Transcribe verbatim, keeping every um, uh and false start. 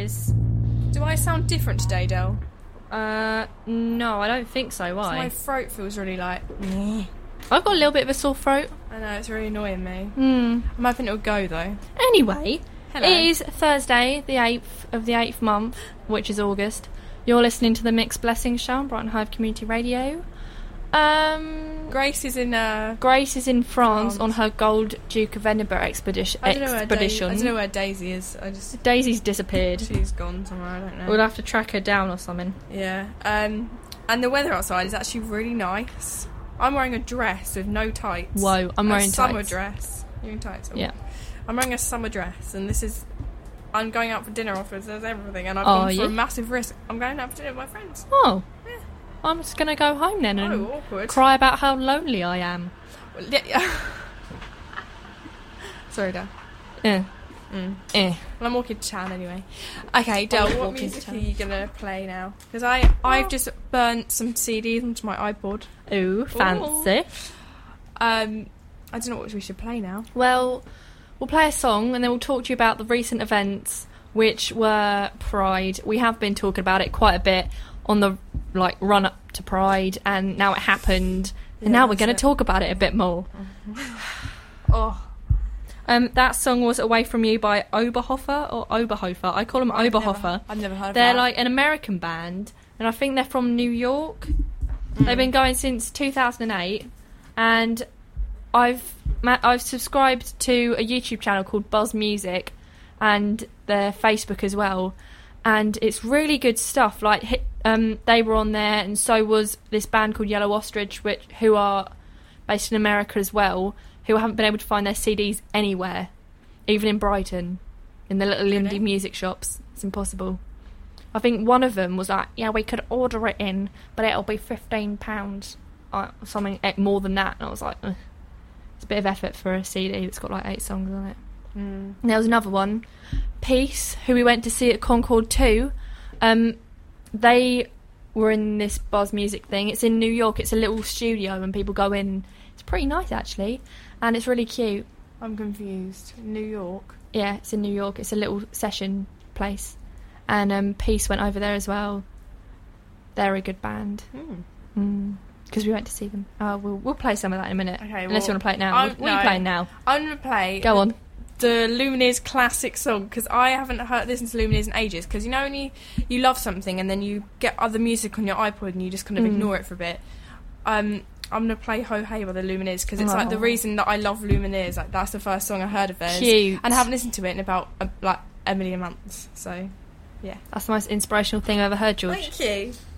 is. Do I sound different today, Del? Uh, no, I don't think so. Why? My throat feels really like... I've got a little bit of a sore throat. I know, it's really annoying me. Hmm. I'm hoping it'll go, though. Anyway, Hello. it is Thursday, the eighth of the eighth month, which is August. You're listening to the Mixed Blessings Show on Brighton Hive Community Radio. Um, Grace is in... Uh, Grace is in France, France on her Gold Duke of Edinburgh expedition. I don't know where expedition. Daisy, I don't know where Daisy is. I just... Daisy's disappeared. She's gone somewhere, I don't know. We'll have to track her down or something. Yeah. Um, and the weather outside is actually really nice. I'm wearing a dress with no tights. Whoa, I'm a wearing summer tights. dress. You're in tights? Yeah. I'm wearing a summer dress, and this is... I'm going out for dinner afterwards, there's everything, and I've Oh, gone for yeah? a massive risk. I'm going out for dinner with my friends. Oh. Yeah. I'm just going to go home then and Oh, awkward. cry about how lonely I am. Well, yeah. Sorry, Del. Eh. Mm. Eh. Well, I'm walking to town anyway. Okay, Del, I'm what walking music to are town. you going to play now? Because I, I've just burnt some C Ds onto my iPod. Ooh, fancy. Um, I don't know what we should play now. Well, we'll play a song and then we'll talk to you about the recent events, which were Pride. We have been talking about it quite a bit on the like run up to Pride, and now it happened, and Yeah, now we're that's going to it. talk about it a bit more. Oh, Um, that song was "Away From You" by Oberhofer or Oberhofer. I call them I've Oberhofer. never, I've never heard of They're that. like an American band, and I think they're from New York. Mm. They've been going since two thousand eight, and I've ma- I've subscribed to a YouTube channel called Buzz Music, and their Facebook as well, and it's really good stuff. Like hi- um, they were on there, and so was this band called Yellow Ostrich, which who are based in America as well, who haven't been able to find their C Ds anywhere, even in Brighton, in the little indie Really? music shops. It's impossible. I think one of them was like, yeah, we could order it in, but it'll be fifteen pounds or something eh, more than that. And I was like, ugh. It's a bit of effort for a C D that's got like eight songs on it. Mm. And there was another one, Peace, who we went to see at Concord two. Um, they were in this Buzz Music thing. It's in New York. It's a little studio and people go in. It's pretty nice, actually. And it's really cute. I'm confused. New York. Yeah, it's in New York. It's a little session place. And um, Peace went over there as well. They're a good band. Mm. Because we went to see them. Uh, we'll, we'll play some of that in a minute. Okay, Unless well, you want to play it now. I'm- What what are you no. playing now? I'm going to play... Go on. The Lumineers classic song, because I haven't heard listened to Lumineers in ages. Because you know when you, you love something and then you get other music on your iPod and you just kind of Mm. ignore it for a bit. Um, I'm gonna play "Ho Hey" by the Lumineers because it's like the Aw. reason that I love Lumineers. Like that's the first song I heard of theirs, Cute. and I haven't listened to it in about a, like a million months. So, yeah. That's the most inspirational thing I've ever heard, George. Thank you.